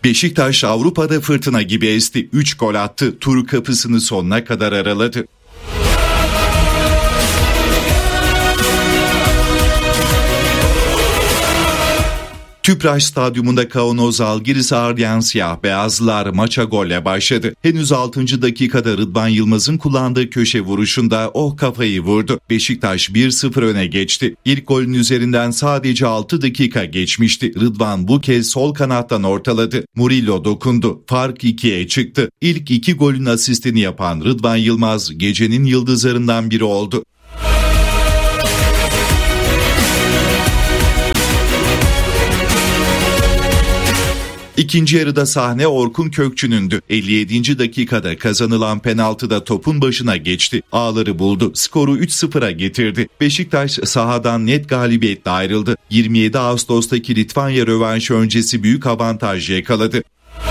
Beşiktaş Avrupa'da fırtına gibi esti. 3 gol attı. Tur kapısını sonuna kadar araladı. Tüpraş Stadyumunda Kaunos-Zalgiris ağırlayan siyah beyazlılar maça golle başladı. Henüz 6. dakikada Rıdvan Yılmaz'ın kullandığı köşe vuruşunda o kafayı vurdu. Beşiktaş 1-0 öne geçti. İlk golün üzerinden sadece 6 dakika geçmişti. Rıdvan bu kez sol kanattan ortaladı. Murillo dokundu. Fark 2'ye çıktı. İlk 2 golün asistini yapan Rıdvan Yılmaz gecenin yıldızlarından biri oldu. İkinci yarıda sahne Orkun Kökçü'nündü. 57. dakikada kazanılan penaltıda topun başına geçti. Ağları buldu. Skoru 3-0'a getirdi. Beşiktaş sahadan net galibiyetle ayrıldı. 27 Ağustos'taki Litvanya rövanşı öncesi büyük avantaj yakaladı.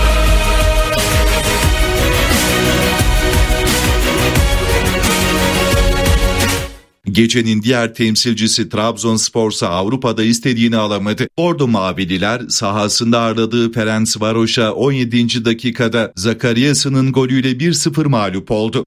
Gecenin diğer temsilcisi Trabzonspor'sa Avrupa'da istediğini alamadı. Bordo Mavililer sahasında ağırladığı Ferencvaros'a 17. dakikada Zakarias'ın golüyle 1-0 mağlup oldu.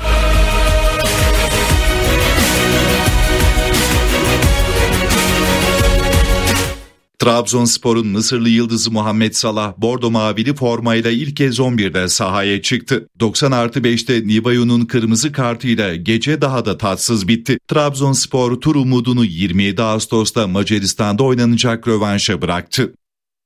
Trabzonspor'un Mısırlı yıldızı Muhammed Salah, Bordo Mavili formayla ilk kez 11'de sahaya çıktı. 90+5'te Nibayu'nun kırmızı kartıyla gece daha da tatsız bitti. Trabzonspor tur umudunu 27 Ağustos'ta Macaristan'da oynanacak rövanşa bıraktı.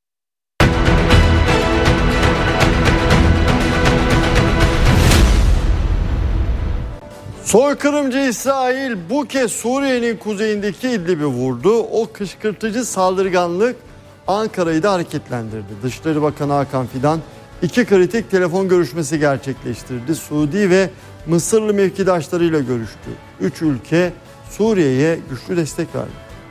Soykırımcı İsrail bu kez Suriye'nin kuzeyindeki İdlib'i vurdu. O kışkırtıcı saldırganlık Ankara'yı da hareketlendirdi. Dışişleri Bakanı Hakan Fidan 2 kritik telefon görüşmesi gerçekleştirdi. Suudi ve Mısırlı mevkidaşlarıyla görüştü. 3 ülke Suriye'ye güçlü destek verdi.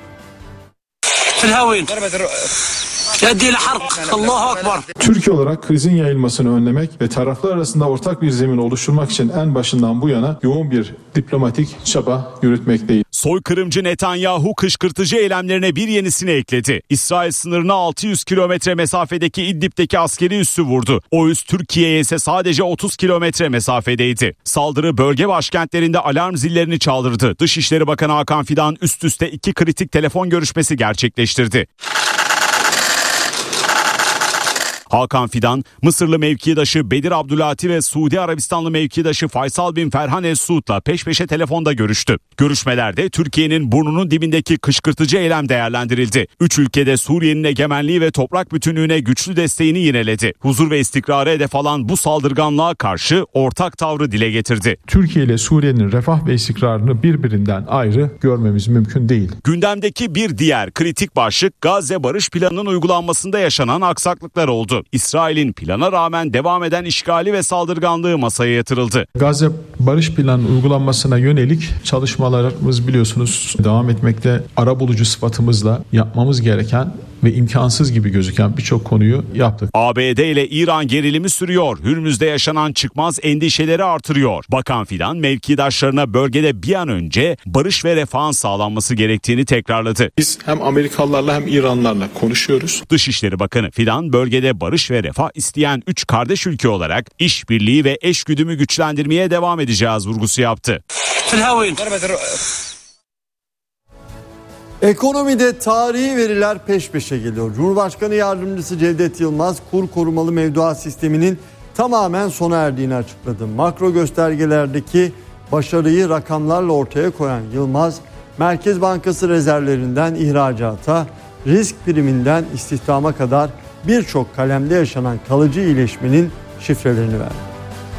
Türkiye olarak krizin yayılmasını önlemek ve taraflar arasında ortak bir zemin oluşturmak için en başından bu yana yoğun bir diplomatik çaba yürütmekteyiz. Soykırımcı Netanyahu kışkırtıcı eylemlerine bir yenisini ekledi. İsrail sınırına 600 kilometre mesafedeki İdlib'deki askeri üssü vurdu. O üs Türkiye'ye ise sadece 30 kilometre mesafedeydi. Saldırı bölge başkentlerinde alarm zillerini çaldırdı. Dışişleri Bakanı Hakan Fidan üst üste 2 kritik telefon görüşmesi gerçekleştirdi. Hakan Fidan, Mısırlı mevkidaşı Bedir Abdülati ve Suudi Arabistanlı mevkidaşı Faysal bin Ferhan El Suud'la peş peşe telefonda görüştü. Görüşmelerde Türkiye'nin burnunun dibindeki kışkırtıcı eylem değerlendirildi. 3 ülkede Suriye'nin egemenliği ve toprak bütünlüğüne güçlü desteğini yineledi. Huzur ve istikrara hedef alan bu saldırganlığa karşı ortak tavrı dile getirdi. Türkiye ile Suriye'nin refah ve istikrarını birbirinden ayrı görmemiz mümkün değil. Gündemdeki bir diğer kritik başlık Gazze Barış Planı'nın uygulanmasında yaşanan aksaklıklar oldu. İsrail'in plana rağmen devam eden işgali ve saldırganlığı masaya yatırıldı. Gazze Barış Planı uygulanmasına yönelik çalışmalarımız biliyorsunuz devam etmekte. Arabulucu sıfatımızla yapmamız gereken ve imkansız gibi gözüken birçok konuyu yaptık. ABD ile İran gerilimi sürüyor. Hürmüz'de yaşanan çıkmaz endişeleri artırıyor. Bakan Fidan mevkidaşlarına bölgede bir an önce barış ve refahın sağlanması gerektiğini tekrarladı. Biz hem Amerikalılarla hem İranlarla konuşuyoruz. Dışişleri Bakanı Fidan bölgede barış ve refah isteyen 3 kardeş ülke olarak işbirliği ve eşgüdümü güçlendirmeye devam edeceğiz vurgusu yaptı. Ekonomide tarihi veriler peş peşe geliyor. Cumhurbaşkanı Yardımcısı Cevdet Yılmaz kur korumalı mevduat sisteminin tamamen sona erdiğini açıkladı. Makro göstergelerdeki başarıyı rakamlarla ortaya koyan Yılmaz, Merkez Bankası rezervlerinden ihracata, risk priminden istihdama kadar birçok kalemde yaşanan kalıcı iyileşmenin şifrelerini verdi.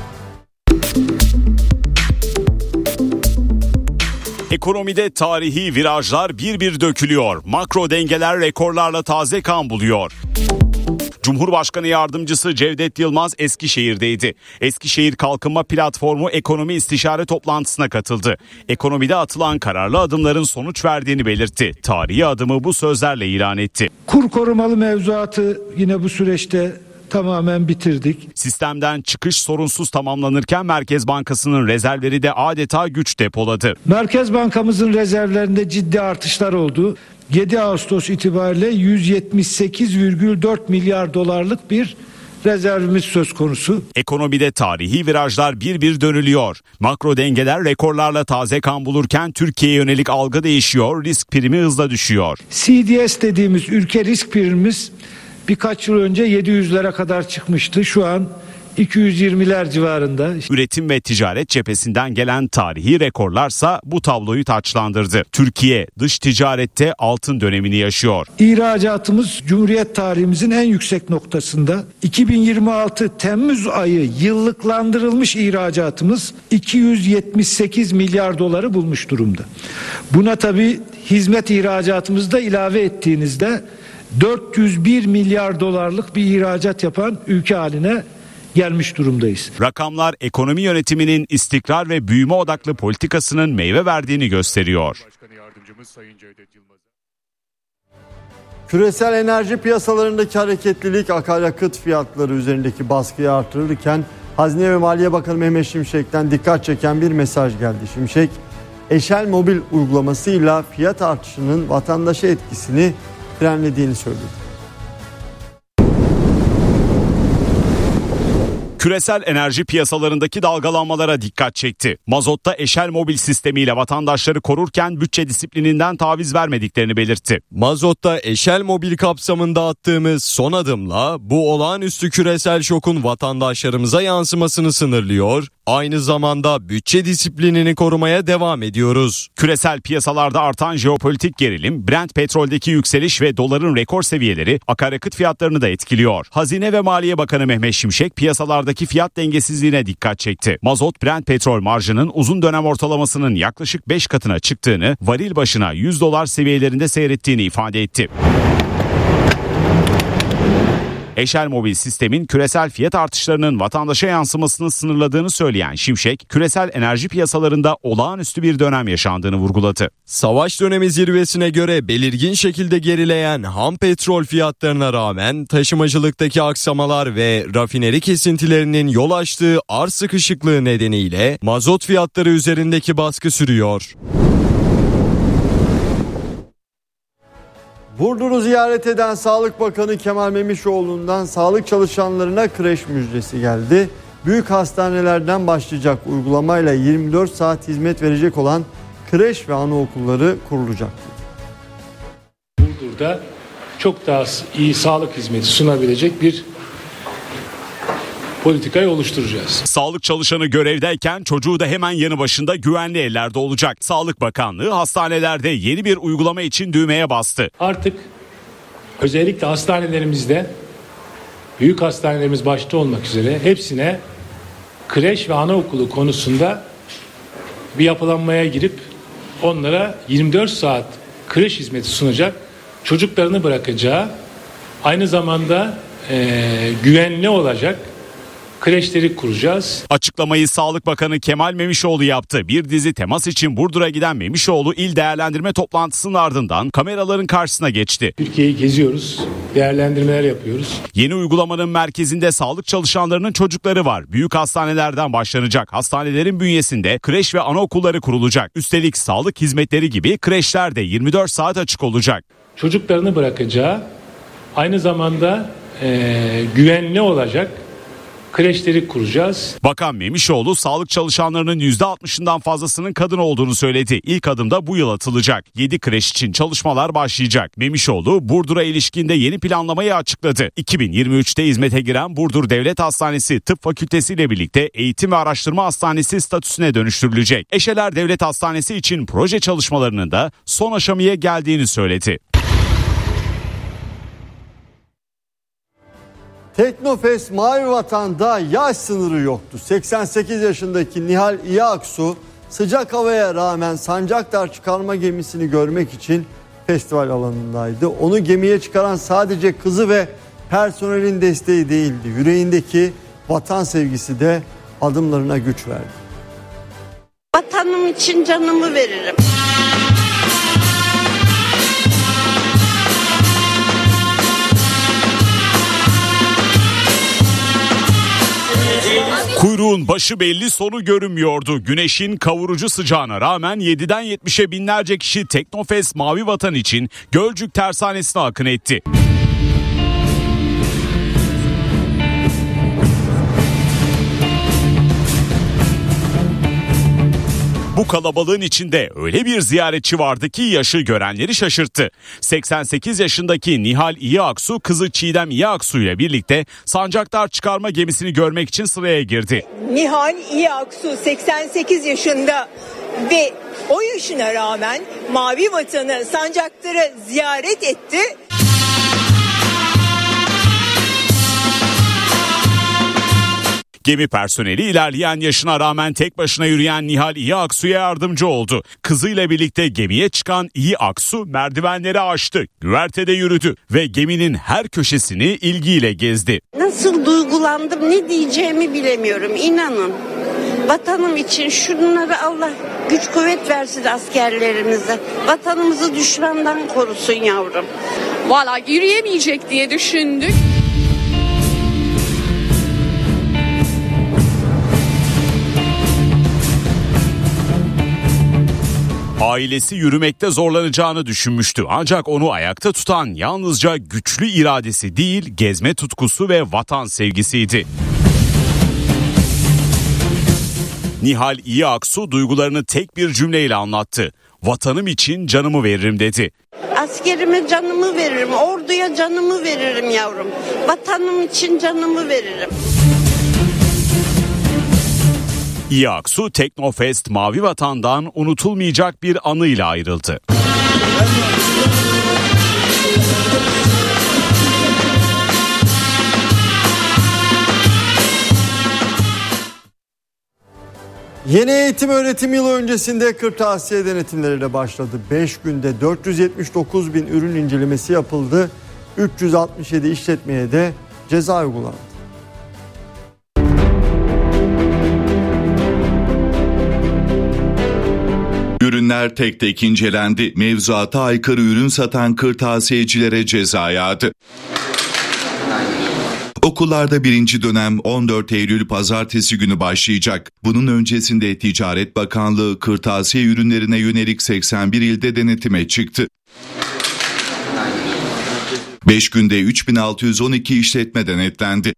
Ekonomide tarihi virajlar bir bir dökülüyor. Makro dengeler rekorlarla taze kan buluyor. Cumhurbaşkanı Yardımcısı Cevdet Yılmaz Eskişehir'deydi. Eskişehir Kalkınma Platformu Ekonomi İstişare Toplantısına katıldı. Ekonomide atılan kararlı adımların sonuç verdiğini belirtti. Tarihi adımı bu sözlerle ilan etti. Kur korumalı mevzuatı yine bu süreçte tamamen bitirdik. Sistemden çıkış sorunsuz tamamlanırken Merkez Bankası'nın rezervleri de adeta güç depoladı. Merkez Bankamızın rezervlerinde ciddi artışlar oldu. 7 Ağustos itibariyle 178,4 milyar dolarlık bir rezervimiz söz konusu. Ekonomide tarihi virajlar bir dönülüyor. Makro dengeler rekorlarla taze kan bulurken Türkiye'ye yönelik algı değişiyor, risk primi hızla düşüyor. CDS dediğimiz ülke risk primimiz birkaç yıl önce 700'lere kadar çıkmıştı. Şu an 220'ler civarında. Üretim ve ticaret cephesinden gelen tarihi rekorlarsa bu tabloyu taçlandırdı. Türkiye dış ticarette altın dönemini yaşıyor. İhracatımız Cumhuriyet tarihimizin en yüksek noktasında. 2026 Temmuz ayı yıllıklandırılmış ihracatımız 278 milyar doları bulmuş durumda. Buna tabii hizmet ihracatımızı da ilave ettiğinizde 401 milyar dolarlık bir ihracat yapan ülke haline gelmiş durumdayız. Rakamlar ekonomi yönetiminin istikrar ve büyüme odaklı politikasının meyve verdiğini gösteriyor. Küresel enerji piyasalarındaki hareketlilik akaryakıt fiyatları üzerindeki baskıyı artırırken Hazine ve Maliye Bakanı Mehmet Şimşek'ten dikkat çeken bir mesaj geldi. Şimşek, Eşel Mobil uygulamasıyla fiyat artışının vatandaşa etkisini frenlediğini söyledi. Küresel enerji piyasalarındaki dalgalanmalara dikkat çekti. Mazotta Eşel Mobil sistemiyle vatandaşları korurken bütçe disiplininden taviz vermediklerini belirtti. Mazotta Eşel Mobil kapsamında attığımız son adımla bu olağanüstü küresel şokun vatandaşlarımıza yansımasını sınırlıyor, aynı zamanda bütçe disiplinini korumaya devam ediyoruz. Küresel piyasalarda artan jeopolitik gerilim, Brent petroldeki yükseliş ve doların rekor seviyeleri akaryakıt fiyatlarını da etkiliyor. Hazine ve Maliye Bakanı Mehmet Şimşek piyasalardaki fiyat dengesizliğine dikkat çekti. Mazot Brent petrol marjının uzun dönem ortalamasının yaklaşık 5 katına çıktığını, varil başına $100 seviyelerinde seyrettiğini ifade etti. Eşel Mobil sistemin küresel fiyat artışlarının vatandaşa yansımasını sınırladığını söyleyen Şimşek, küresel enerji piyasalarında olağanüstü bir dönem yaşandığını vurguladı. Savaş dönemi zirvesine göre belirgin şekilde gerileyen ham petrol fiyatlarına rağmen taşımacılıktaki aksamalar ve rafineri kesintilerinin yol açtığı arz sıkışıklığı nedeniyle mazot fiyatları üzerindeki baskı sürüyor. Burdur'u ziyaret eden Sağlık Bakanı Kemal Memişoğlu'ndan sağlık çalışanlarına kreş müjdesi geldi. Büyük hastanelerden başlayacak uygulamayla 24 saat hizmet verecek olan kreş ve anaokulları kurulacak. Burdur'da çok daha iyi sağlık hizmeti sunabilecek bir politikayı oluşturacağız. Sağlık çalışanı görevdeyken çocuğu da hemen yanı başında güvenli ellerde olacak. Sağlık Bakanlığı hastanelerde yeni bir uygulama için düğmeye bastı. Artık özellikle hastanelerimizde, büyük hastanelerimiz başta olmak üzere hepsine kreş ve anaokulu konusunda bir yapılanmaya girip onlara 24 saat kreş hizmeti sunacak, çocuklarını bırakacağı, aynı zamanda güvenli olacak kreşleri kuracağız. Açıklamayı Sağlık Bakanı Kemal Memişoğlu yaptı. Bir dizi temas için Burdur'a giden Memişoğlu il değerlendirme toplantısının ardından kameraların karşısına geçti. Türkiye'yi geziyoruz, değerlendirmeler yapıyoruz. Yeni uygulamanın merkezinde sağlık çalışanlarının çocukları var. Büyük hastanelerden başlanacak. Hastanelerin bünyesinde kreş ve anaokulları kurulacak. Üstelik sağlık hizmetleri gibi kreşler de 24 saat açık olacak. Çocuklarını bırakacağı, aynı zamanda güvenli olacak kreşleri kuracağız. Bakan Memişoğlu sağlık çalışanlarının %60'ından fazlasının kadın olduğunu söyledi. İlk adımda bu yıl atılacak. 7 kreş için çalışmalar başlayacak. Memişoğlu Burdur'a ilişkinde yeni planlamayı açıkladı. 2023'te hizmete giren Burdur Devlet Hastanesi Tıp Fakültesi ile birlikte Eğitim ve Araştırma Hastanesi statüsüne dönüştürülecek. Eşeler Devlet Hastanesi için proje çalışmalarının da son aşamaya geldiğini söyledi. Teknofest Mavi Vatan'da yaş sınırı yoktu. 88 yaşındaki Nihal İyaaksu sıcak havaya rağmen Sancaktar çıkarma gemisini görmek için festival alanındaydı. Onu gemiye çıkaran sadece kızı ve personelin desteği değildi. Yüreğindeki vatan sevgisi de adımlarına güç verdi. Vatanım için canımı veririm. Kuyruğun başı belli, sonu görünmüyordu. Güneşin kavurucu sıcağına rağmen 7'den 70'e binlerce kişi Teknofest Mavi Vatan için Gölcük Tersanesi'ne akın etti. Bu kalabalığın içinde öyle bir ziyaretçi vardı ki yaşı görenleri şaşırttı. 88 yaşındaki Nihal İyiaksu kızı Çiğdem İyiaksu ile birlikte sancaktar çıkarma gemisini görmek için sıraya girdi. Nihal İyiaksu 88 yaşında ve o yaşına rağmen Mavi Vatan'ı, sancaktarı ziyaret etti. Gemi personeli ilerleyen yaşına rağmen tek başına yürüyen Nihal İyiaksu'ya yardımcı oldu. Kızıyla birlikte gemiye çıkan İyiaksu merdivenleri aştı, güvertede yürüdü ve geminin her köşesini ilgiyle gezdi. Nasıl duygulandım, ne diyeceğimi bilemiyorum, inanın. Vatanım için şunları Allah güç kuvvet versin askerlerimize. Vatanımızı düşmandan korusun yavrum. Valla yürüyemeyecek diye düşündük. Ailesi yürümekte zorlanacağını düşünmüştü. Ancak onu ayakta tutan yalnızca güçlü iradesi değil, gezme tutkusu ve vatan sevgisiydi. Nihal İyiaksu duygularını tek bir cümleyle anlattı. Vatanım için canımı veririm dedi. Askerime canımı veririm, orduya canımı veririm yavrum. Vatanım için canımı veririm. İyiaksu Teknofest Mavi Vatan'dan unutulmayacak bir anıyla ayrıldı. Yeni eğitim öğretim yılı öncesinde kırtasiye denetimleriyle başladı. 5 günde 479 bin ürün incelemesi yapıldı. 367 işletmeye de ceza uygulandı. Ürünler tek tek incelendi. Mevzuata aykırı ürün satan kırtasiyecilere ceza yağdı. Okullarda birinci dönem 14 Eylül pazartesi günü başlayacak. Bunun öncesinde Ticaret Bakanlığı kırtasiye ürünlerine yönelik 81 ilde denetime çıktı. 5 günde 3612 işletme denetlendi.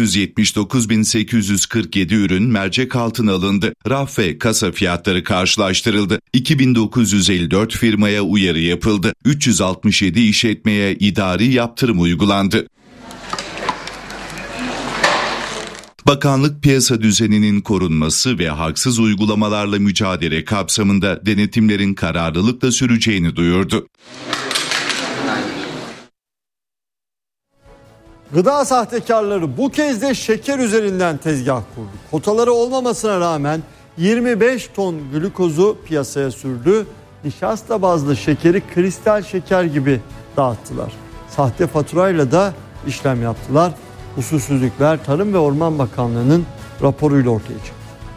479.847 ürün mercek altına alındı. Raf ve kasa fiyatları karşılaştırıldı. 2954 firmaya uyarı yapıldı. 367 işletmeye idari yaptırım uygulandı. Bakanlık piyasa düzeninin korunması ve haksız uygulamalarla mücadele kapsamında denetimlerin kararlılıkla süreceğini duyurdu. Gıda sahtekarları bu kez de şeker üzerinden tezgah kurdu. Kotaları olmamasına rağmen 25 ton glikozu piyasaya sürdü. Nişasta bazlı şekeri kristal şeker gibi dağıttılar. Sahte faturayla da işlem yaptılar. Usulsüzlükler Tarım ve Orman Bakanlığı'nın raporuyla ortaya çıktı.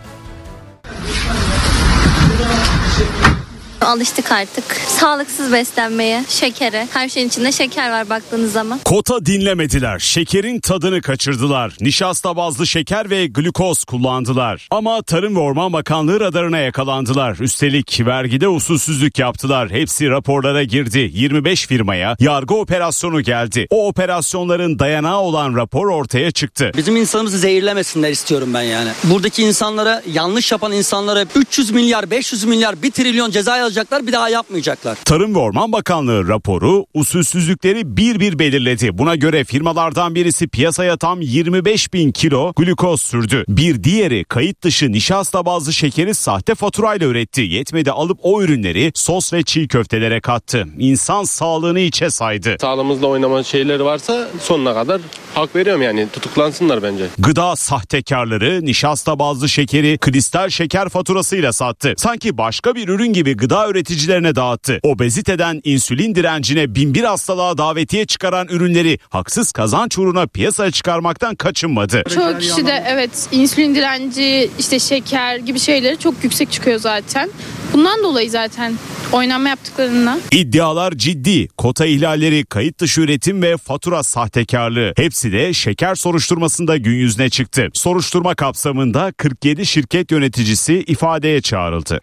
Alıştık artık. Sağlıksız beslenmeye, şekere. Her şeyin içinde şeker var baktığınız zaman. Kota dinlemediler. Şekerin tadını kaçırdılar. Nişasta bazlı şeker ve glikoz kullandılar. Ama Tarım ve Orman Bakanlığı radarına yakalandılar. Üstelik vergide usulsüzlük yaptılar. Hepsi raporlara girdi. 25 firmaya yargı operasyonu geldi. O operasyonların dayanağı olan rapor ortaya çıktı. Bizim insanımızı zehirlemesinler istiyorum ben yani. Buradaki insanlara, yanlış yapan insanlara 300 milyar, 500 milyar, 1 trilyon ceza alacaklar, bir daha yapmayacaklar. Tarım ve Orman Bakanlığı raporu usulsüzlükleri bir bir belirledi. Buna göre firmalardan birisi piyasaya tam 25 bin kilo glikoz sürdü. Bir diğeri kayıt dışı nişasta bazlı şekeri sahte faturayla üretti. Yetmedi, alıp o ürünleri sos ve çiğ köftelere kattı. İnsan sağlığını içe saydı. Sağlığımızla oynama şeyleri varsa sonuna kadar hak veriyorum yani, tutuklansınlar bence. Gıda sahtekarları nişasta bazlı şekeri kristal şeker faturasıyla sattı. Sanki başka bir ürün gibi gıda üreticilerine dağıttı. Obeziteden insülin direncine binbir hastalığa davetiye çıkaran ürünleri haksız kazanç uğruna piyasaya çıkarmaktan kaçınmadı. Çoğu kişi de evet insülin direnci, işte şeker gibi şeyleri çok yüksek çıkıyor zaten. Bundan dolayı zaten oynanma yaptıklarından. İddialar ciddi. Kota ihlalleri, kayıt dışı üretim ve fatura sahtekarlığı. Hepsi de şeker soruşturmasında gün yüzüne çıktı. Soruşturma kapsamında 47 şirket yöneticisi ifadeye çağrıldı.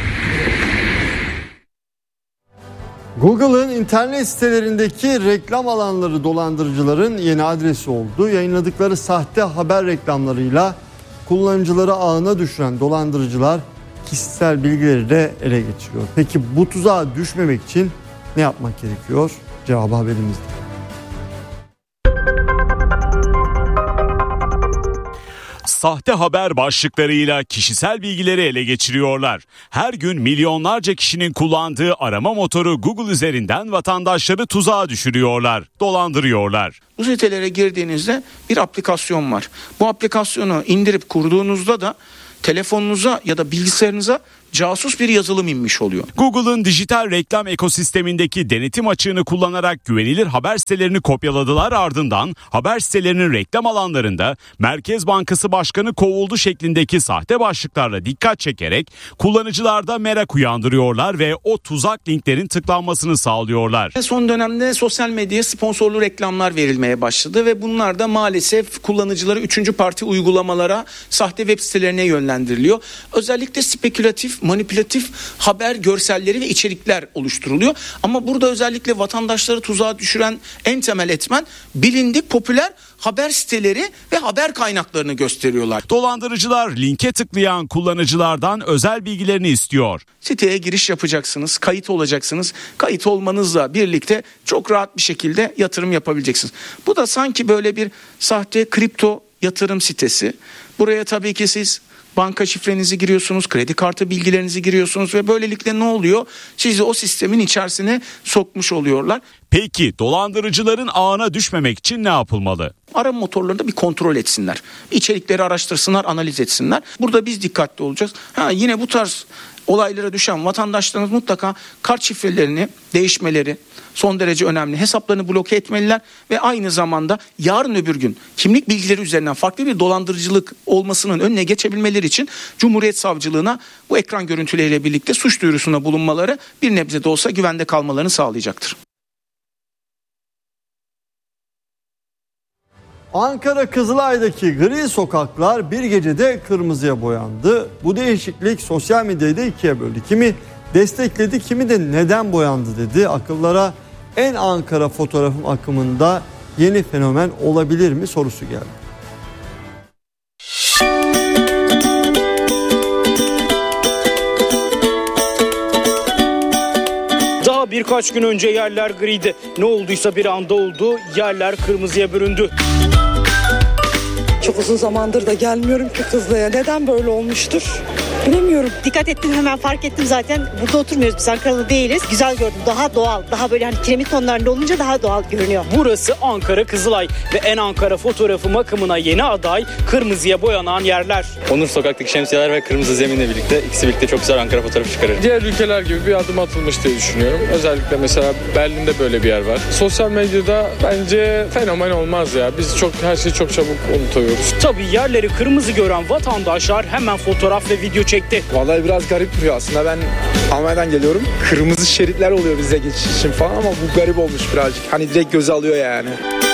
Google'ın internet sitelerindeki reklam alanları dolandırıcıların yeni adresi oldu. Yayınladıkları sahte haber reklamlarıyla kullanıcıları ağına düşüren dolandırıcılar kişisel bilgileri de ele geçiriyor. Peki bu tuzağa düşmemek için ne yapmak gerekiyor? Cevabı haberimizde. Sahte haber başlıklarıyla kişisel bilgileri ele geçiriyorlar. Her gün milyonlarca kişinin kullandığı arama motoru Google üzerinden vatandaşları tuzağa düşürüyorlar, dolandırıyorlar. Bu sitelere girdiğinizde bir aplikasyon var. Bu aplikasyonu indirip kurduğunuzda da telefonunuza ya da bilgisayarınıza casus bir yazılım inmiş oluyor. Google'ın dijital reklam ekosistemindeki denetim açığını kullanarak güvenilir haber sitelerini kopyaladılar, ardından haber sitelerinin reklam alanlarında Merkez Bankası Başkanı kovuldu şeklindeki sahte başlıklarla dikkat çekerek kullanıcılarda merak uyandırıyorlar ve o tuzak linklerin tıklanmasını sağlıyorlar. Son dönemde sosyal medyaya sponsorlu reklamlar verilmeye başladı ve bunlar da maalesef kullanıcıları üçüncü parti uygulamalara, sahte web sitelerine yönlendiriliyor. Özellikle spekülatif, manipülatif haber görselleri ve içerikler oluşturuluyor. Ama burada özellikle vatandaşları tuzağa düşüren en temel etmen bilindik popüler haber siteleri ve haber kaynaklarını gösteriyorlar. Dolandırıcılar linke tıklayan kullanıcılardan özel bilgilerini istiyor. Siteye giriş yapacaksınız, kayıt olacaksınız. Kayıt olmanızla birlikte çok rahat bir şekilde yatırım yapabileceksiniz. Bu da sanki böyle bir sahte kripto yatırım sitesi. Buraya tabii ki siz banka şifrenizi giriyorsunuz, kredi kartı bilgilerinizi giriyorsunuz ve böylelikle ne oluyor? Sizi o sistemin içerisine sokmuş oluyorlar. Peki dolandırıcıların ağına düşmemek için ne yapılmalı? Arama motorlarında bir kontrol etsinler. İçerikleri araştırsınlar, analiz etsinler. Burada biz dikkatli olacağız. Yine bu tarz olaylara düşen vatandaşlarımız mutlaka kart şifrelerini değişmeleri son derece önemli. Hesaplarını bloke etmeliler ve aynı zamanda yarın öbür gün kimlik bilgileri üzerinden farklı bir dolandırıcılık olmasının önüne geçebilmeleri için Cumhuriyet Savcılığına bu ekran görüntüleriyle birlikte suç duyurusunda bulunmaları bir nebze de olsa güvende kalmalarını sağlayacaktır. Ankara Kızılay'daki gri sokaklar bir gecede kırmızıya boyandı. Bu değişiklik sosyal medyayı da ikiye böldü. Kimi destekledi, kimi de neden boyandı dedi. Akıllara en Ankara fotoğrafım akımında yeni fenomen olabilir mi sorusu geldi. Daha birkaç gün önce yerler griydi. Ne olduysa bir anda oldu, yerler kırmızıya büründü. Çok uzun zamandır da gelmiyorum ki Kızılay'a. Neden böyle olmuştur? Bilemiyorum. Dikkat ettim, hemen fark ettim zaten. Burada oturmuyoruz, biz Ankaralı değiliz. Güzel gördüm, daha doğal, daha böyle hani kiremit tonlarında olunca daha doğal görünüyor. Burası Ankara Kızılay ve en Ankara fotoğrafım akımına yeni aday kırmızıya boyanan yerler. Onur Sokak'taki şemsiyeler ve kırmızı zeminle birlikte ikisi birlikte çok güzel Ankara fotoğrafı çıkarır. Diğer ülkeler gibi bir adım atılmış diye düşünüyorum. Özellikle mesela Berlin'de böyle bir yer var. Sosyal medyada bence fenomen olmaz ya. Biz her şeyi çok çabuk unutuyoruz. Tabii yerleri kırmızı gören vatandaşlar hemen fotoğraf ve video çekti. Vallahi biraz garip duruyor aslında. Ben Almanya'dan geliyorum. Kırmızı şeritler oluyor bize geçiş için falan ama bu garip olmuş birazcık. Hani direkt göze alıyor yani.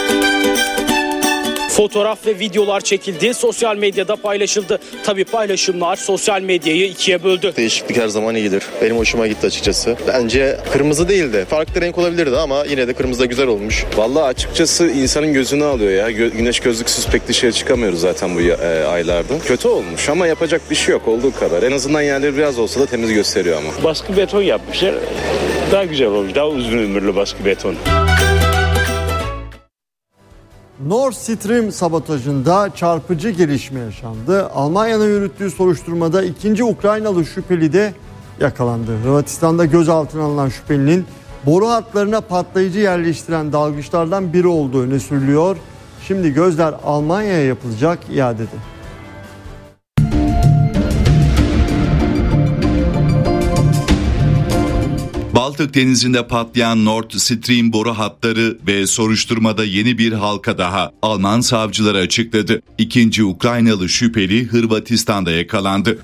Fotoğraf ve videolar çekildi, sosyal medyada paylaşıldı. Tabii paylaşımlar sosyal medyayı ikiye böldü. Değişiklik her zaman iyidir. Benim hoşuma gitti açıkçası. Bence kırmızı değildi. Farklı renk olabilirdi ama yine de kırmızı da güzel olmuş. Vallahi açıkçası insanın gözünü alıyor ya. Güneş gözlüksüz pek dışarı çıkamıyoruz zaten bu aylarda. Kötü olmuş ama yapacak bir şey yok olduğu kadar. En azından yerleri biraz olsa da temiz gösteriyor ama. Baskı beton yapmışlar. Daha güzel olmuş. Daha uzun ömürlü baskı beton. Nord Stream sabotajında çarpıcı gelişme yaşandı. Almanya'nın yürüttüğü soruşturmada ikinci Ukraynalı şüpheli de yakalandı. Hırvatistan'da gözaltına alınan şüphelinin boru hatlarına patlayıcı yerleştiren dalgıçlardan biri olduğu öne sürülüyor. Şimdi gözler Almanya'ya yapılacak iadede. Baltık Denizi'nde patlayan Nord Stream boru hatları ve soruşturmada yeni bir halka daha Alman savcılar açıkladı. İkinci Ukraynalı şüpheli Hırvatistan'da yakalandı.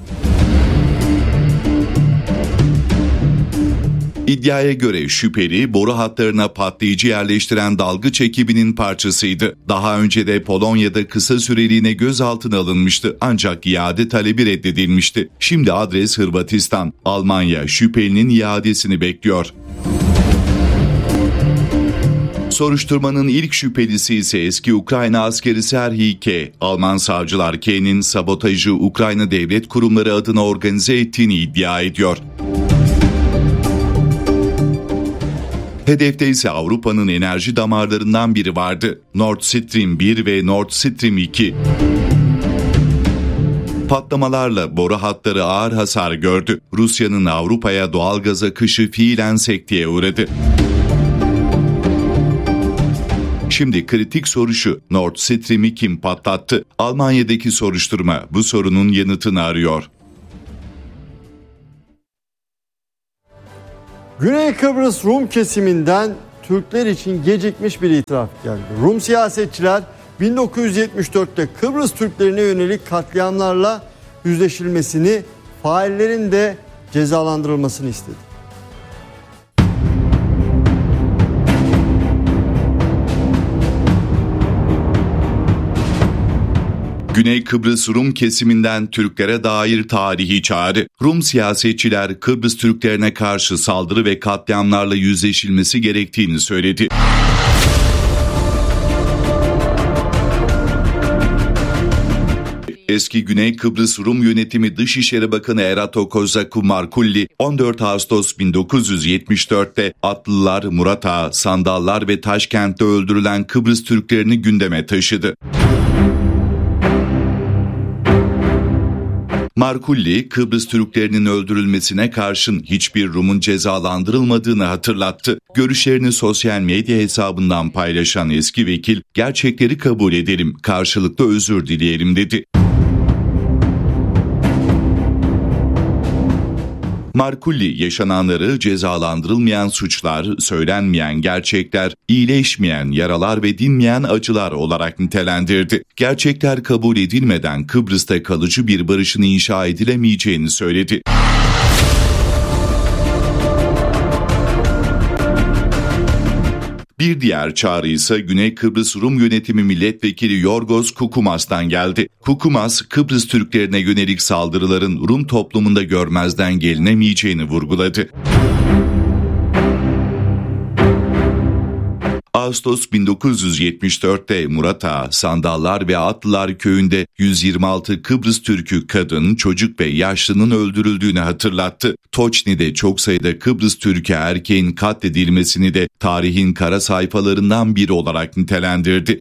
İddiaya göre şüpheli boru hatlarına patlayıcı yerleştiren dalgıç ekibinin parçasıydı. Daha önce de Polonya'da kısa süreliğine gözaltına alınmıştı ancak iade talebi reddedilmişti. Şimdi adres Hırvatistan. Almanya şüphelinin iadesini bekliyor. Soruşturmanın ilk şüphelisi ise eski Ukrayna askeri Serhiy K. Alman savcılar K'nin sabotajı Ukrayna devlet kurumları adına organize ettiğini iddia ediyor. Hedefte ise Avrupa'nın enerji damarlarından biri vardı. Nord Stream 1 ve Nord Stream 2. Patlamalarla boru hatları ağır hasar gördü. Rusya'nın Avrupa'ya doğalgaz akışı fiilen sekteye uğradı. Şimdi kritik soru şu: Nord Stream'i kim patlattı? Almanya'daki soruşturma bu sorunun yanıtını arıyor. Güney Kıbrıs Rum kesiminden Türkler için gecikmiş bir itiraf geldi. Rum siyasetçiler 1974'te Kıbrıs Türklerine yönelik katliamlarla yüzleşilmesini, faillerin de cezalandırılmasını istedi. Güney Kıbrıs Rum kesiminden Türklere dair tarihi çağrı. Rum siyasetçiler Kıbrıs Türklerine karşı saldırı ve katliamlarla yüzleşilmesi gerektiğini söyledi. Eski Güney Kıbrıs Rum Yönetimi Dışişleri Bakanı Erato Kozaku Markulli, 14 Ağustos 1974'te Atlılar, Murat Ağa, Sandallar ve Taşkent'te öldürülen Kıbrıs Türklerini gündeme taşıdı. Markulli, Kıbrıs Türklerinin öldürülmesine karşın hiçbir Rum'un cezalandırılmadığını hatırlattı. Görüşlerini sosyal medya hesabından paylaşan eski vekil, "Gerçekleri kabul edelim, karşılıklı özür dileyelim" dedi. Markulli, yaşananları cezalandırılmayan suçlar, söylenmeyen gerçekler, iyileşmeyen yaralar ve dinmeyen acılar olarak nitelendirdi. Gerçekler kabul edilmeden Kıbrıs'ta kalıcı bir barışın inşa edilemeyeceğini söyledi. Bir diğer çağrı ise Güney Kıbrıs Rum Yönetimi Milletvekili Yorgos Kukumas'tan geldi. Kukumas, Kıbrıs Türklerine yönelik saldırıların Rum toplumunda görmezden gelinemeyeceğini vurguladı. Ağustos 1974'te Murat Ağa, Sandallar ve Atlılar köyünde 126 Kıbrıs Türk'ü kadın, çocuk ve yaşlının öldürüldüğünü hatırlattı. Toçni'de çok sayıda Kıbrıs Türk'ü erkeğin katledilmesini de tarihin kara sayfalarından biri olarak nitelendirdi.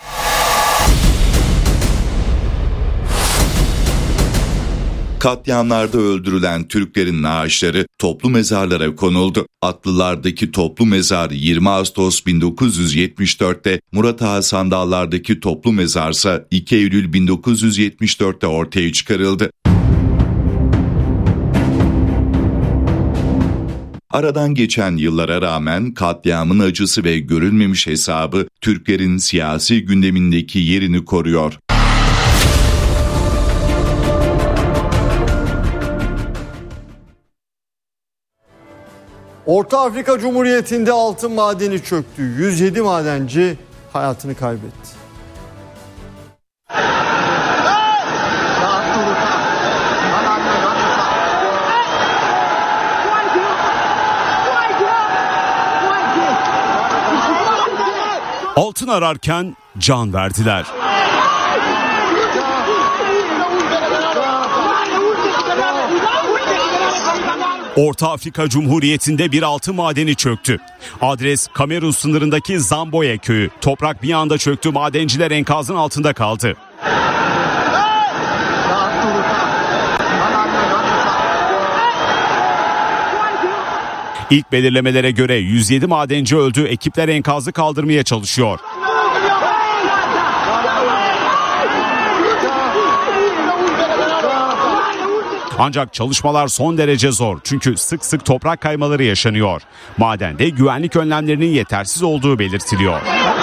Katliamlarda öldürülen Türklerin naaşları toplu mezarlara konuldu. Atlılardaki toplu mezar 20 Ağustos 1974'te, Murat Ağa Sandallardaki toplu mezarsa 2 Eylül 1974'te ortaya çıkarıldı. Aradan geçen yıllara rağmen katliamın acısı ve görülmemiş hesabı Türklerin siyasi gündemindeki yerini koruyor. Orta Afrika Cumhuriyeti'nde altın madeni çöktü. 107 madenci hayatını kaybetti. Altın ararken can verdiler. Orta Afrika Cumhuriyeti'nde bir altın madeni çöktü. Adres Kamerun sınırındaki Zamboye köyü. Toprak bir anda çöktü, madenciler enkazın altında kaldı. İlk belirlemelere göre 107 madenci öldü, ekipler enkazı kaldırmaya çalışıyor. Ancak çalışmalar son derece zor çünkü sık sık toprak kaymaları yaşanıyor. Madende güvenlik önlemlerinin yetersiz olduğu belirtiliyor.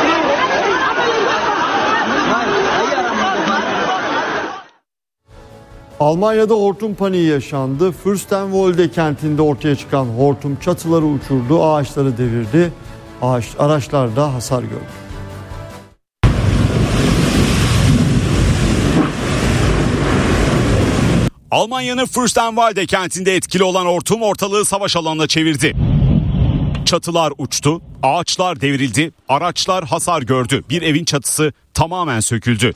Almanya'da hortum paniği yaşandı. Fürstenwalde kentinde ortaya çıkan hortum çatıları uçurdu, ağaçları devirdi. Araçlar da hasar gördü. Almanya'nın Fürstenwalde kentinde etkili olan hortum ortalığı savaş alanına çevirdi. Çatılar uçtu, ağaçlar devrildi, araçlar hasar gördü. Bir evin çatısı tamamen söküldü.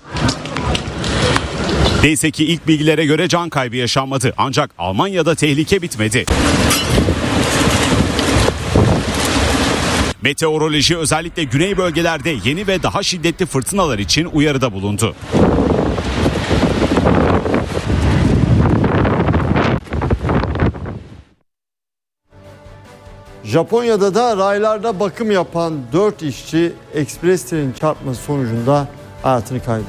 Neyse ki ilk bilgilere göre can kaybı yaşanmadı. Ancak Almanya'da tehlike bitmedi. Meteoroloji özellikle güney bölgelerde yeni ve daha şiddetli fırtınalar için uyarıda bulundu. Japonya'da da raylarda bakım yapan 4 işçi ekspres trenin çarpması sonucunda hayatını kaybetti.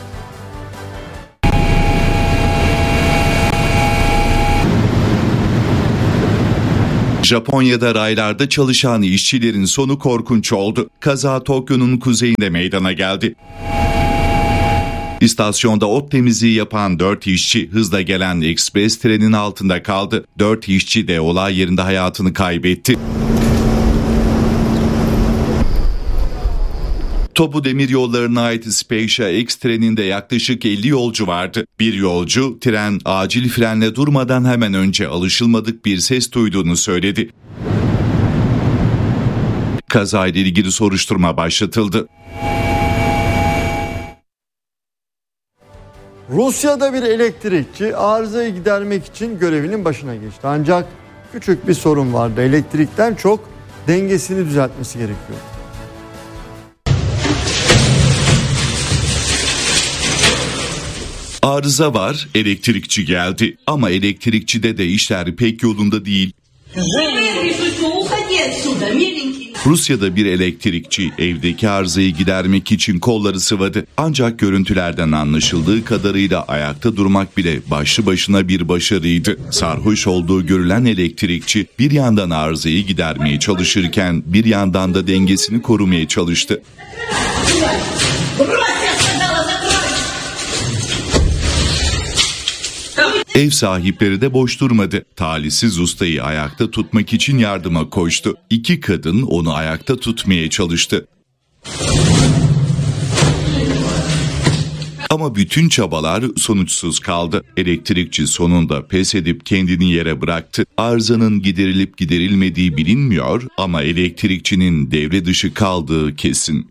Japonya'da raylarda çalışan işçilerin sonu korkunç oldu. Kaza Tokyo'nun kuzeyinde meydana geldi. İstasyonda ot temizliği yapan 4 işçi hızla gelen ekspres trenin altında kaldı. 4 işçi de olay yerinde hayatını kaybetti. Tobu Demiryolları'na ait Speyşa X treninde yaklaşık 50 yolcu vardı. Bir yolcu tren acil frenle durmadan hemen önce alışılmadık bir ses duyduğunu söyledi. Kazayla ilgili soruşturma başlatıldı. Rusya'da bir elektrikçi arızayı gidermek için görevinin başına geçti. Ancak küçük bir sorun vardı. Elektrikten çok dengesini düzeltmesi gerekiyor. Arıza var, elektrikçi geldi. Ama elektrikçide de işler pek yolunda değil. Rusya'da bir elektrikçi evdeki arızayı gidermek için kolları sıvadı. Ancak görüntülerden anlaşıldığı kadarıyla ayakta durmak bile başlı başına bir başarıydı. Sarhoş olduğu görülen elektrikçi bir yandan arızayı gidermeye çalışırken bir yandan da dengesini korumaya çalıştı. Ev sahipleri de boş durmadı. Talihsiz ustayı ayakta tutmak için yardıma koştu. 2 kadın onu ayakta tutmaya çalıştı. Ama bütün çabalar sonuçsuz kaldı. Elektrikçi sonunda pes edip kendini yere bıraktı. Arızanın giderilip giderilmediği bilinmiyor ama elektrikçinin devre dışı kaldığı kesin.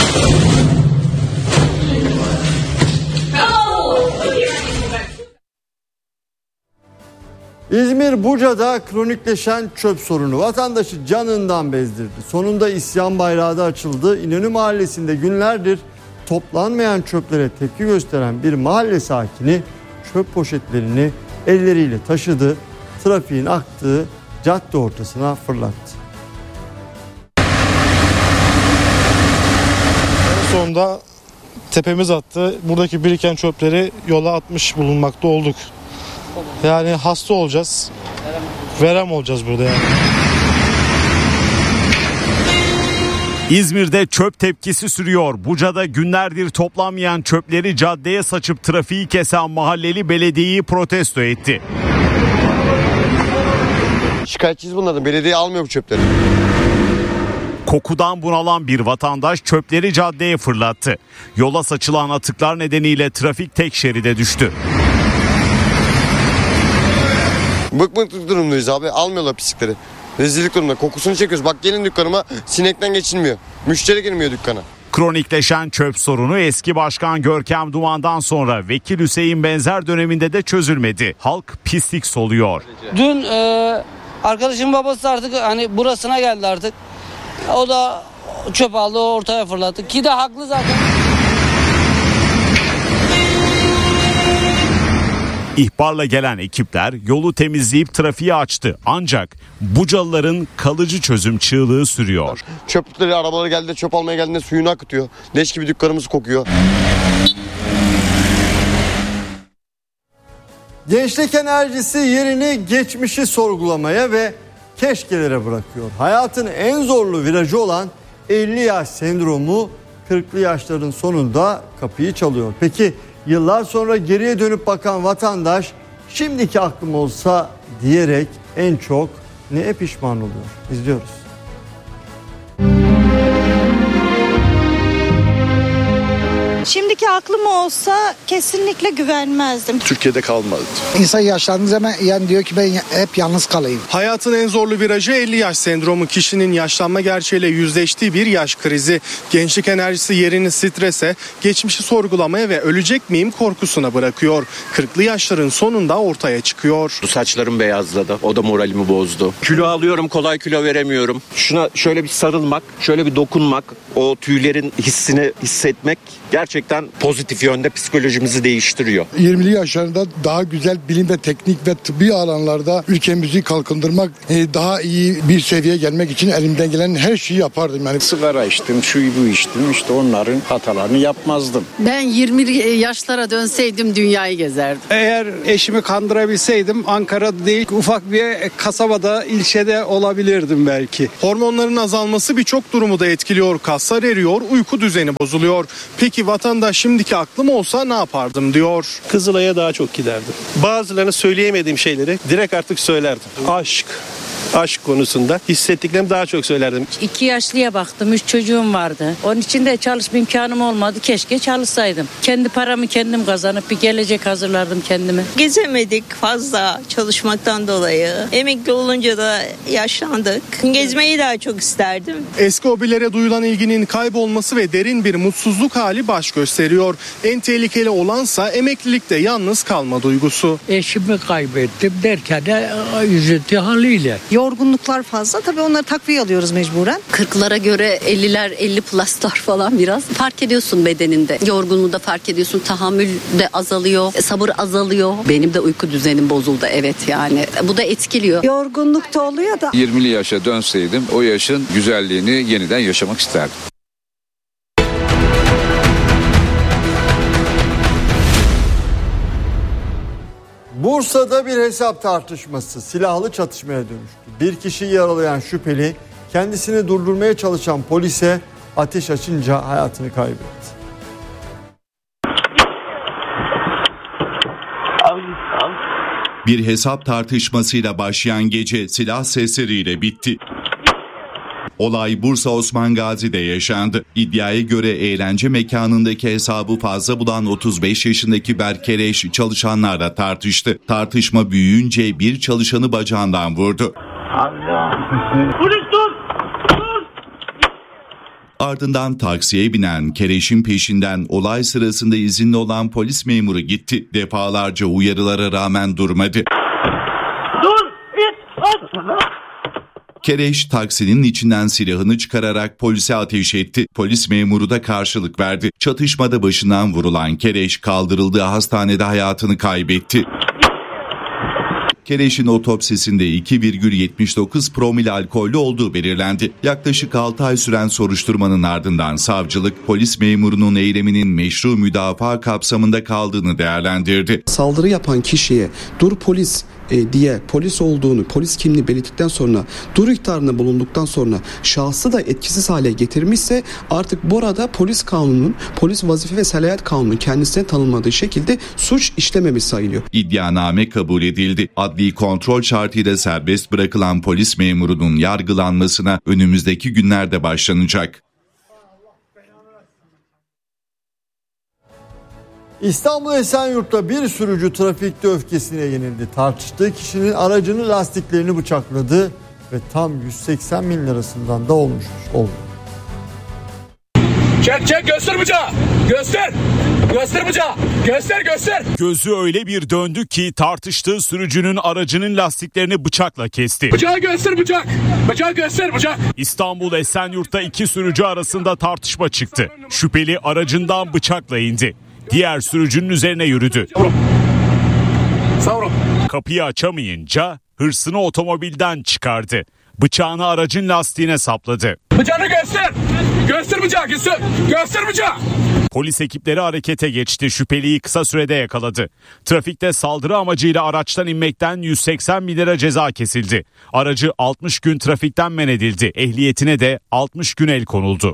İzmir Buca'da kronikleşen çöp sorunu vatandaşı canından bezdirdi. Sonunda isyan bayrağı da açıldı. İnönü Mahallesi'nde günlerdir toplanmayan çöplere tepki gösteren bir mahalle sakini çöp poşetlerini elleriyle taşıdı. Trafiğin aktığı cadde ortasına fırlattı. Sonunda tepemiz attı. Buradaki biriken çöpleri yola atmış bulunmakta olduk. Yani hasta olacağız. Verem olacağız burada yani. İzmir'de çöp tepkisi sürüyor. Buca'da günlerdir toplanmayan çöpleri caddeye saçıp trafiği kesen mahalleli belediyeyi protesto etti. Şikayetçiyiz bunlardan. Belediye almıyor bu çöpleri. Kokudan bunalan bir vatandaş çöpleri caddeye fırlattı. Yola saçılan atıklar nedeniyle trafik tek şeride düştü. Bıkmışlık durumdayız abi. Almıyorlar pislikleri. Rezillik durumda. Kokusunu çekiyoruz. Bak gelin dükkanıma, sinekten geçilmiyor. Müşteri girmiyor dükkana. Kronikleşen çöp sorunu eski başkan Görkem Duman'dan sonra Vekil Hüseyin Benzer döneminde de çözülmedi. Halk pislik soluyor. Dün arkadaşımın babası artık hani burasına geldi artık. O da çöp aldı, ortaya fırlattı. Ki de haklı zaten. İhbarla gelen ekipler yolu temizleyip trafiği açtı. Ancak Bucalıların kalıcı çözüm çığlığı sürüyor. Çöplükleri, arabaları geldi, çöp almaya geldiğinde suyunu akıtıyor. Leş gibi dükkanımız kokuyor. Gençlik enerjisi yerini geçmişi sorgulamaya ve keşkelere bırakıyor. Hayatın en zorlu virajı olan 50 yaş sendromu 40'lı yaşların sonunda kapıyı çalıyor. Peki yıllar sonra geriye dönüp bakan vatandaş şimdiki aklım olsa diyerek en çok neye pişman oluyor? İzliyoruz. Şimdiki aklım olsa kesinlikle güvenmezdim. Türkiye'de kalmadı. İnsan yaşlandığı zaman yani diyor ki ben hep yalnız kalayım. Hayatın en zorlu virajı 50 yaş sendromu. Kişinin yaşlanma gerçeğiyle yüzleştiği bir yaş krizi. Gençlik enerjisi yerini strese, geçmişi sorgulamaya ve ölecek miyim korkusuna bırakıyor. 40'lı yaşların sonunda ortaya çıkıyor. Saçlarım beyazladı. O da moralimi bozdu. Kilo alıyorum, kolay kilo veremiyorum. Şuna şöyle bir sarılmak, şöyle bir dokunmak, o tüylerin hissini hissetmek gerçekten pozitif yönde psikolojimizi değiştiriyor. 20'li yaşlarında daha güzel bilim ve teknik ve tıbbi alanlarda ülkemizi kalkındırmak, daha iyi bir seviyeye gelmek için elimden gelen her şeyi yapardım. Yani sigara içtim, şu bu içtim, işte onların hatalarını yapmazdım. Ben 20 yaşlara dönseydim dünyayı gezerdim. Eğer eşimi kandırabilseydim Ankara'da değil ufak bir kasabada, ilçede olabilirdim belki. Hormonların azalması birçok durumu da etkiliyor. Kaslar eriyor, uyku düzeni bozuluyor. Peki vatandaş şimdiki aklım olsa ne yapardım diyor. Kızılay'a daha çok giderdim. Bazılarını söyleyemediğim şeyleri direkt artık söylerdim. Aşk konusunda hissettiklerimi daha çok söylerdim. 2 yaşlıya baktım, 3 çocuğum vardı. Onun için de çalışma imkanım olmadı. Keşke çalışsaydım. Kendi paramı kendim kazanıp bir gelecek hazırlardım kendime. Gezemedik fazla çalışmaktan dolayı. Emekli olunca da yaşlandık. Gezmeyi daha çok isterdim. Eski hobilere duyulan ilginin kaybolması ve derin bir mutsuzluk hali baş gösteriyor. En tehlikeli olansa emeklilikte yalnız kalma duygusu. Eşimi kaybettim derken de üzüntü haliyle. Yorgunluklar fazla. Tabii onları takviye alıyoruz mecburen. 40'lara göre 50'ler 50 pluslar falan biraz. Fark ediyorsun bedeninde. Yorgunluğu da fark ediyorsun. Tahammül de azalıyor. Sabır azalıyor. Benim de uyku düzenim bozuldu evet yani. Bu da etkiliyor. Yorgunluk da oluyor da. 20'li yaşa dönseydim o yaşın güzelliğini yeniden yaşamak isterdim. Bursa'da bir hesap tartışması silahlı çatışmaya dönüştü. Bir kişiyi yaralayan şüpheli kendisini durdurmaya çalışan polise ateş açınca hayatını kaybetti. Bir hesap tartışmasıyla başlayan gece silah sesleriyle bitti. Olay Bursa Osman Gazi'de yaşandı. İddiaya göre eğlence mekanındaki hesabı fazla bulan 35 yaşındaki Berkereş çalışanlarla tartıştı. Tartışma büyüyünce bir çalışanı bacağından vurdu. Polis dur! Ardından taksiye binen Kereş'in peşinden olay sırasında izinli olan polis memuru gitti. Defalarca uyarılara rağmen durmadı. Dur! İt! At! Kereş taksinin içinden silahını çıkararak polise ateş etti. Polis memuru da karşılık verdi. Çatışmada başından vurulan Kereş kaldırıldığı hastanede hayatını kaybetti. Kereş'in otopsisinde 2,79 promil alkollü olduğu belirlendi. Yaklaşık 6 ay süren soruşturmanın ardından savcılık polis memurunun eyleminin meşru müdafaa kapsamında kaldığını değerlendirdi. Saldırı yapan kişiye dur polis diye polis olduğunu, polis kimliği belirttikten sonra, dur ihtarında bulunduktan sonra şahsı da etkisiz hale getirmişse artık burada polis kanununun, polis vazife ve selahiyet kanununun kendisine tanınmadığı şekilde suç işlememiş sayılıyor. İddianame kabul edildi. Adli kontrol şartıyla serbest bırakılan polis memurunun yargılanmasına önümüzdeki günlerde başlanacak. İstanbul Esenyurt'ta bir sürücü trafikte öfkesine yenildi. Tartıştığı kişinin aracının lastiklerini bıçakladı ve tam 180 bin lirasından da oldu. Çek göster bıçağı. Göster bıçağı. Göster. Gözü öyle bir döndü ki tartıştığı sürücünün aracının lastiklerini bıçakla kesti. Bıçağı göster bıçak. Bıçağı göster bıçak. İstanbul Esenyurt'ta iki sürücü arasında tartışma çıktı. Şüpheli aracından bıçakla indi. Diğer sürücünün üzerine yürüdü. Savrun. Kapıyı açamayınca hırsını otomobilden çıkardı. Bıçağını aracın lastiğine sapladı. Bıçağını göster. Göster bıçağı. Göster bıçağı. Polis ekipleri harekete geçti. Şüpheliyi kısa sürede yakaladı. Trafikte saldırı amacıyla araçtan inmekten 180 bin lira ceza kesildi. Aracı 60 gün trafikten men edildi. Ehliyetine de 60 gün el konuldu.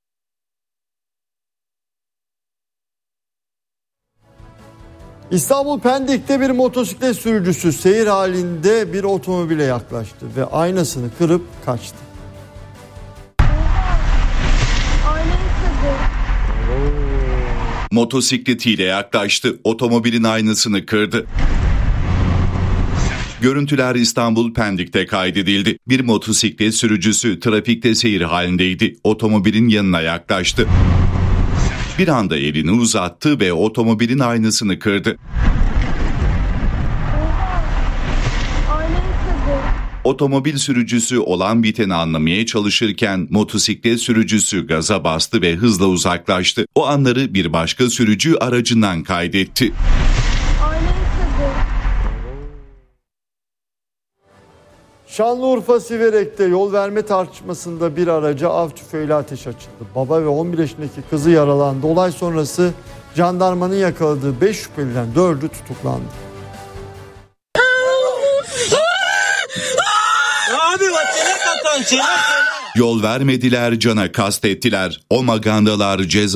İstanbul Pendik'te bir motosiklet sürücüsü seyir halinde bir otomobile yaklaştı ve aynasını kırıp kaçtı. Motosikletiyle yaklaştı, otomobilin aynasını kırdı. Görüntüler İstanbul Pendik'te kaydedildi. Bir motosiklet sürücüsü trafikte seyir halindeydi. Otomobilin yanına yaklaştı. Bir anda elini uzattı ve otomobilin aynasını kırdı. Otomobil sürücüsü olan biteni anlamaya çalışırken motosiklet sürücüsü gaza bastı ve hızla uzaklaştı. O anları bir başka sürücü aracından kaydetti. Şanlıurfa Siverek'te yol verme tartışmasında bir araca av tüfeğiyle ateş açıldı. Baba ve 11 yaşındaki kızı yaralandı. Olay sonrası jandarmanın yakaladığı 5 şüpheliden 4'ü tutuklandı. Yol vermediler, cana kastettiler. O magandalar ceza